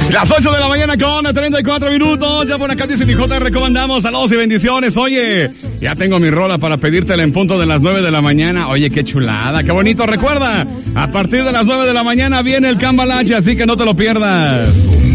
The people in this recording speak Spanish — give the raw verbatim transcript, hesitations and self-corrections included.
Las ocho de la mañana con treinta y cuatro minutos. Ya por acá dice mi J, recomendamos saludos y bendiciones. Oye, ya tengo mi rola para pedírtela en punto de las nueve de la mañana. Oye, qué chulada, qué bonito. Recuerda, a partir de las nueve de la mañana viene el Cambalache, así que no te lo pierdas.